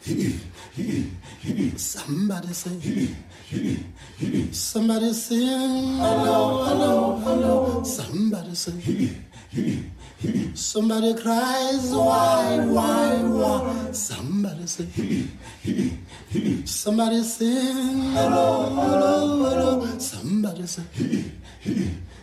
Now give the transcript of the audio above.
Somebody say, somebody sing, hello, hello, hello. Somebody say, somebody cries, why? Somebody say, somebody sing, hello, hello, hello. Somebody say,